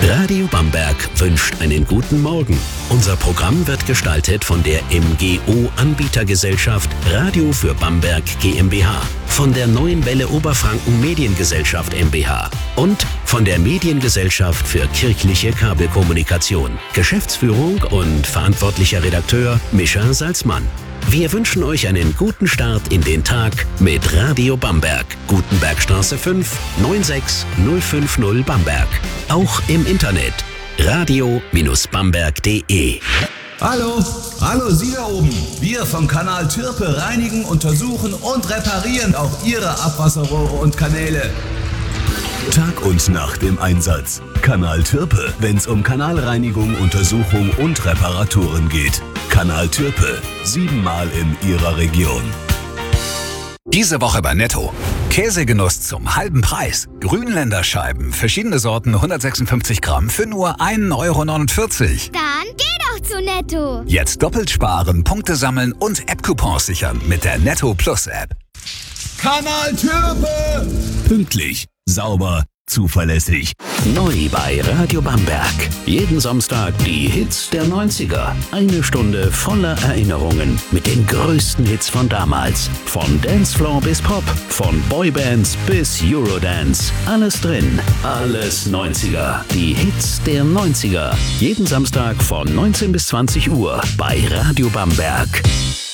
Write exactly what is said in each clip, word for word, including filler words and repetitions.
Radio Bamberg wünscht einen guten Morgen. Unser Programm wird gestaltet von der M G O-Anbietergesellschaft Radio für Bamberg GmbH, von der Neuen Welle Oberfranken Mediengesellschaft MbH und von der Mediengesellschaft für kirchliche Kabelkommunikation. Geschäftsführung und verantwortlicher Redakteur Mischa Salzmann. Wir wünschen euch einen guten Start in den Tag mit Radio Bamberg. Gutenbergstraße fünf, neun sechs null fünf null Bamberg. Auch im Internet radio Bamberg punkt de. Hallo, hallo Sie da oben. Wir vom Kanal Türpe reinigen, untersuchen und reparieren auch Ihre Abwasserrohre und Kanäle. Tag und Nacht im Einsatz. Kanal Türpe, wenn's um Kanalreinigung, Untersuchung und Reparaturen geht. Kanal Türpe, siebenmal in Ihrer Region. Diese Woche bei Netto. Käsegenuss zum halben Preis. Grünländer Scheiben, verschiedene Sorten, hundertsechsundfünfzig Gramm für nur ein Euro neunundvierzig. Dann geh doch zu Netto. Jetzt doppelt sparen, Punkte sammeln und App-Coupons sichern mit der Netto Plus App. Kanal Türpe! Pünktlich, sauber, zuverlässig. Neu bei Radio Bamberg. Jeden Samstag die Hits der neunziger. Eine Stunde voller Erinnerungen mit den größten Hits von damals. Von Dancefloor bis Pop, von Boybands bis Eurodance. Alles drin, alles neunziger. Die Hits der neunziger. Jeden Samstag von neunzehn bis zwanzig Uhr bei Radio Bamberg.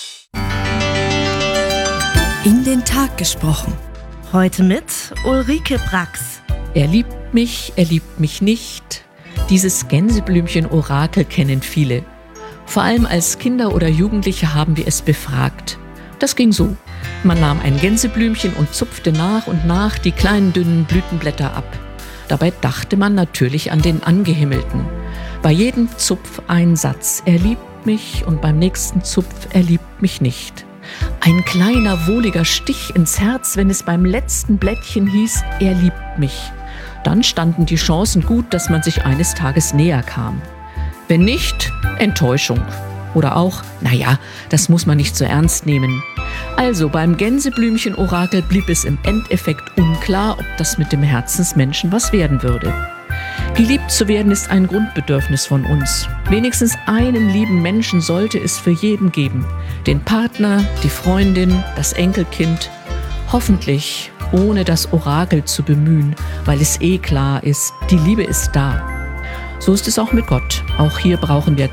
In den Tag gesprochen. Heute mit Ulrike Brax. Er liebt mich, er liebt mich nicht. Dieses Gänseblümchen-Orakel kennen viele. Vor allem als Kinder oder Jugendliche haben wir es befragt. Das ging so. Man nahm ein Gänseblümchen und zupfte nach und nach die kleinen dünnen Blütenblätter ab. Dabei dachte man natürlich an den Angehimmelten. Bei jedem Zupf ein Satz: Er liebt mich, und beim nächsten Zupf: Er liebt mich nicht. Ein kleiner, wohliger Stich ins Herz, wenn es beim letzten Blättchen hieß: Er liebt mich. Dann standen die Chancen gut, dass man sich eines Tages näher kam. Wenn nicht, Enttäuschung. Oder auch: Naja, das muss man nicht so ernst nehmen. Also beim Gänseblümchen-Orakel blieb es im Endeffekt unklar, ob das mit dem Herzensmenschen was werden würde. Geliebt zu werden ist ein Grundbedürfnis von uns. Wenigstens einen lieben Menschen sollte es für jeden geben. Den Partner, die Freundin, das Enkelkind. Hoffentlich ohne das Orakel zu bemühen, weil es eh klar ist, die Liebe ist da. So ist es auch mit Gott. Auch hier brauchen wir